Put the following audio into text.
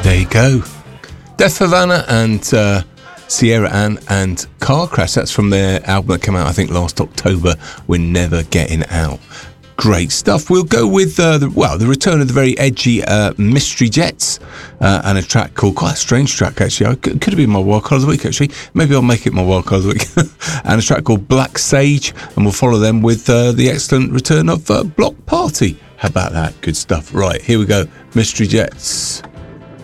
There you go. Death Havana and Sierra Ann and Car Crash. That's from their album that came out, I think, last October. We're Never Getting Out. Great stuff. We'll go with the return of the very edgy Mystery Jets and a track called, quite a strange track actually. Could have been my wild card of the week actually. Maybe I'll make it my wild card of the week. And a track called Black Sage, and we'll follow them with the excellent return of Block Party. How about that? Good stuff. Right, here we go. Mystery Jets.